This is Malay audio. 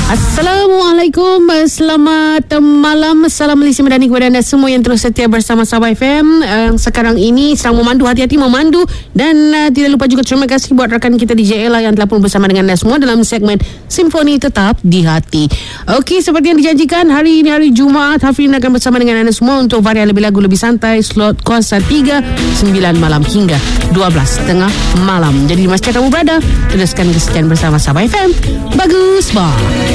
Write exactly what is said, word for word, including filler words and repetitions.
Assalamualaikum, selamat malam. Salam Malaysia Madani kepada anda semua yang terus setia bersama Sabah F M. uh, Sekarang ini sedang memandu, hati-hati memandu. Dan uh, tidak lupa juga terima kasih buat rakan kita di J L yang telah pun bersama dengan anda semua dalam segmen Simfoni Tetap di Hati. Okey, seperti yang dijanjikan, hari ini hari Jumaat, Hafrin akan bersama dengan anda semua untuk varian lebih lagu lebih santai, slot kuasa tiga, sembilan malam hingga dua belas tiga puluh malam. Jadi di masjid kamu berada, teruskan kesekian bersama Sabah F M. Bagus, bye.